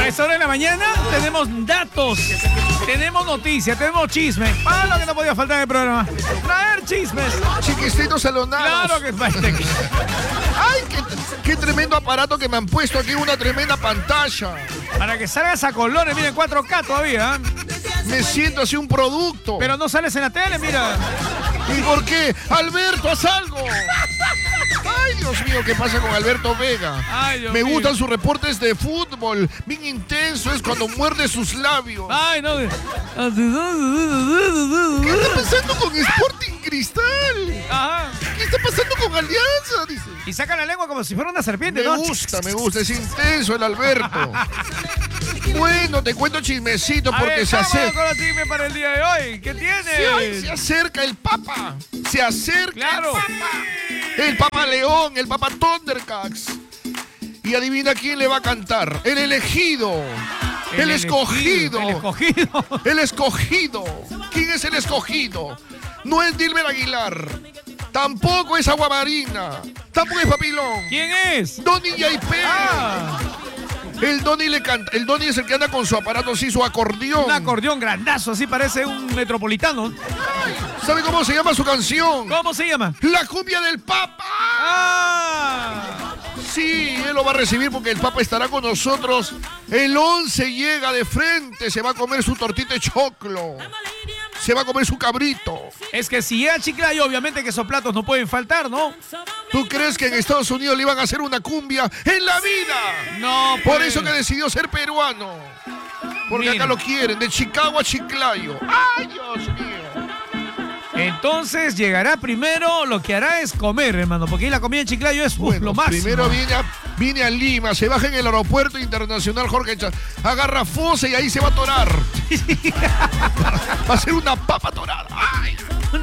esta hora de la mañana tenemos datos, tenemos noticias, tenemos chismes. Ah, lo que no podía faltar en el programa. Traer chismes. Chiquititos salonados. Claro que es. ¡Ay, qué tremendo aparato que me han puesto aquí! Una tremenda pantalla. Para que salgas a colores, miren, 4K todavía. Me siento así un producto. Pero no sales en la tele, mira. ¿Y por qué? ¡Alberto, haz algo! ¡Ay, Dios mío! ¿Qué pasa con Alberto Vega? Ay, Dios Me mío. gustan sus reportes de fútbol. Bien intenso es cuando muerde sus labios. Ay, no. ¿Qué está pasando con Sporting Cristal? Ajá. ¿Qué está pasando con Alianza? Dice. Y saca la lengua como si fuera una serpiente, Me ¿no? gusta. Es intenso el Alberto. Bueno, te cuento chismecito porque ver, se acerca. con los chismes para el día de hoy. ¿Qué tiene? Se acerca el Papa. Se acerca Claro. el Papa. El Papa León, el Papa Thundercats. Y adivina quién le va a cantar. El elegido. El escogido. El escogido. El escogido. ¿Quién es el escogido? No es Dilber Aguilar. Tampoco es Agua Marina. Tampoco es Papilón. ¿Quién es? Donny Yaipé. Ah, El Donny le canta. El Donny es el que anda con su aparato así, su acordeón. un acordeón grandazo, así parece un metropolitano. ¿Sabe cómo se llama su canción? ¿Cómo se llama? La cumbia del Papa. Ah, Sí, él lo va a recibir porque el Papa estará con nosotros. El 11 llega de frente, se va a comer su tortita de choclo. Se va a comer su cabrito. es que si llega a Chiclayo, obviamente que esos platos no pueden faltar, ¿no? ¿Tú crees que en Estados Unidos le iban a hacer una cumbia en la vida? No, Por pues. eso que decidió ser peruano. Porque Mira. acá lo quieren, de Chicago a Chiclayo. ¡Ay, Dios mío! Entonces llegará primero, lo que hará es comer, hermano, porque ahí la comida en Chiclayo es lo máximo. Primero viene a Lima, se baja en el aeropuerto internacional Jorge Chávez, agarra Fosa y ahí se va a atorar. Va a ser una papa atorada. ¡Ay!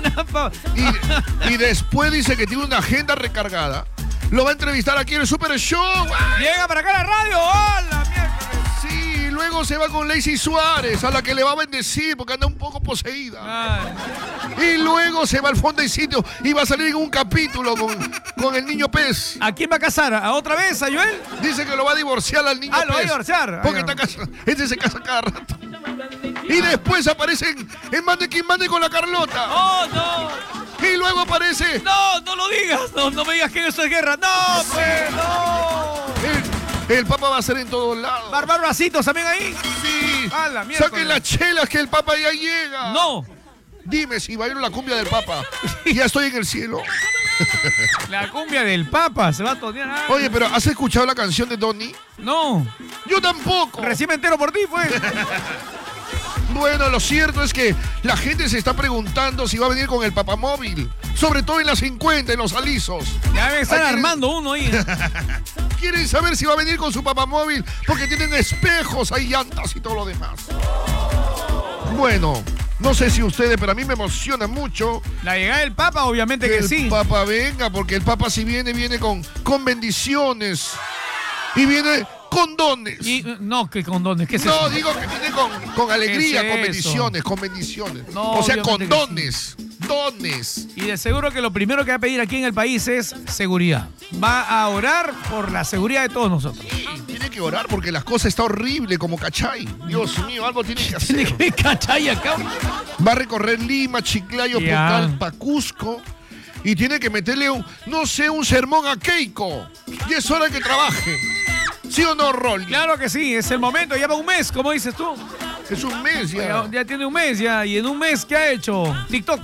Y después dice que tiene una agenda recargada. Lo va a entrevistar aquí en el Super Show. ¡Ay! Llega para acá a la radio. ¡Hola, mierda! Sí, luego se va con Lacey Suárez, a la que le va a bendecir porque anda un poco poseída. Ay. Y luego se va al fondo del sitio y va a salir en un capítulo con el niño pez. ¿A quién va a casar? ¿A otra vez, a Joel? Dice que lo va a divorciar al niño pez. Lo va a divorciar. Porque está casado. Este se casa cada rato. Y después aparecen en Mande quien mande con la Carlota. ¡Oh, no! Y luego aparece ¡No, no lo digas! No me digas que eso es guerra. ¡No, pues, no! el Papa va a ser en todos lados. ¿Barbar bracitos también ahí? Sí. ¡A la mierda! Saquen las chelas que el Papa ya llega. ¡No! Dime si bailo la cumbia del Papa. Ya estoy en el cielo. La cumbia del Papa se va a tonear. Ah. Oye, pero ¿has escuchado la canción de Donny? No. Yo tampoco. Recién me entero por ti, pues. Bueno, lo cierto es que la gente se está preguntando si va a venir con el papamóvil. Sobre todo en las 50, en los alisos. Ya me están Ay, armando uno ahí. Quieren saber si va a venir con su papamóvil porque tienen espejos, hay llantas y todo lo demás. Bueno, no sé si ustedes, pero a mí me emociona mucho. La llegada del Papa, obviamente que sí. El Papa venga, porque el Papa si viene con bendiciones. Y viene con dones. No, que con dones, ¿qué es No, eso? digo que viene con alegría, ¿Qué es con eso? bendiciones, con bendiciones. No, o sea, con obviamente que dones. Dones. Y de seguro que lo primero que va a pedir aquí en el país es seguridad. Va a orar por la seguridad de todos nosotros. Sí, tiene que orar porque las cosas están horribles como Cachay. Dios mío, algo tiene que hacer. Tiene que cachai acá. Va a recorrer Lima, Chiclayo, Ya. Pucallpa, Cusco. Y tiene que meterle un sermón a Keiko. Y es hora que trabaje. ¿Sí o no, Rolly? Claro que sí, es el momento. Lleva un mes, como dices tú. Es un mes ya. Ya tiene un mes ya. Y en un mes, ¿qué ha hecho? TikTok.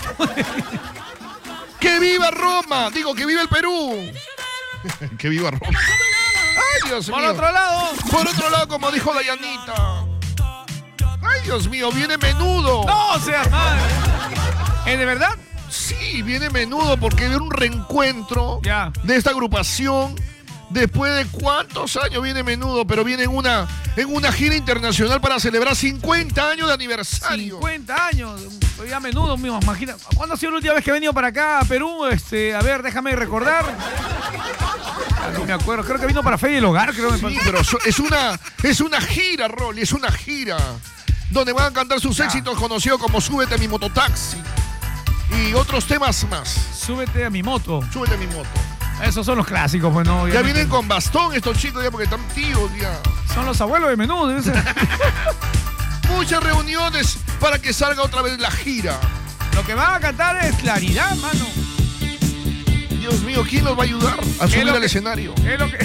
¡Que viva Roma! Digo, que viva el Perú. ¡Que viva Roma! ¡Ay, Dios mío! Por otro lado. Por otro lado, como dijo Dayanita. ¡Ay, Dios mío! Viene menudo. No seas mal. ¿Es de verdad? Sí, viene menudo porque viene un reencuentro Ya. de esta agrupación. Después de cuántos años viene menudo, pero viene en una gira internacional para celebrar 50 años de aniversario. 50 años. Ya a menudo, mismo. Imagina. ¿Cuándo ha sido la última vez que he venido para acá, a Perú? A ver, déjame recordar. No me acuerdo. Creo que vino para Feria del Hogar, creo. Sí, pero es una gira, Rolly, es una gira. Donde van a cantar sus éxitos conocidos como Súbete a mi mototaxi. Y otros temas más. Súbete a mi moto. Súbete a mi moto. Esos son los clásicos, pues no. Ya vienen con bastón estos chicos ya porque están tíos ya. Son los abuelos de Menudo, debe ser. Muchas reuniones para que salga otra vez la gira. Lo que van a cantar es Claridad, mano. Dios mío, ¿quién nos va a ayudar a subir al escenario? Es lo que